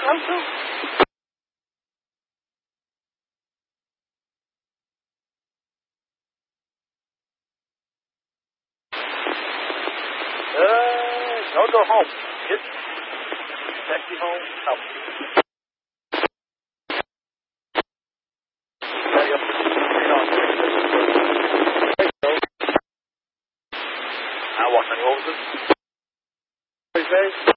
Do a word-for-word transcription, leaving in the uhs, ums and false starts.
Also? Uh, don't go home. Just taxi home. Oh.